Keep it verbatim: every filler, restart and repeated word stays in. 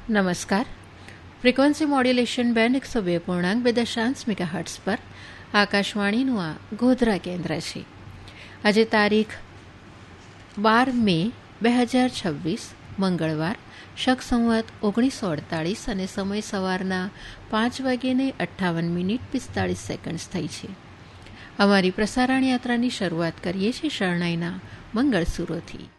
નમસ્કાર. Frequency modulation band એકસો બે પૂર્ણાંક બે દશાંશ મેગાહર્ટ્ઝ પર આકાશવાણીનું આ ગોધરા કેન્દ્ર છે. આજે તારીખ બાર મે બે હજાર છવ્વીસ મંગળવાર, શક સંવત ઓગણીસો અડતાળીસ અને સમય સવારના પાંચ વાગ્યે અઠ્ઠાવન મિનિટ પિસ્તાળીસ સેકન્ડ્સ થઈ છે. અમારી પ્રસારણ યાત્રાની શરૂઆત કરીએ છીએ શરણાઈના મંગળસૂરોથી.